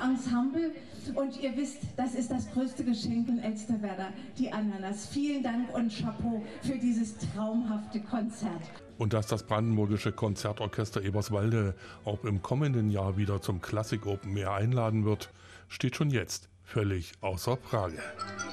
Ensemble. Und ihr wisst, das ist das größte Geschenk in Elsterwerda, die Ananas. Vielen Dank und Chapeau für dieses traumhafte Konzert. Und dass das Brandenburgische Konzertorchester Eberswalde auch im kommenden Jahr wieder zum Klassik Open Air einladen wird, steht schon jetzt völlig außer Frage.